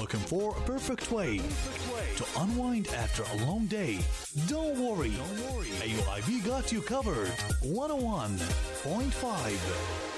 Looking for a perfect way to unwind after a long day? Don't worry. AUIB got you covered. 101.5.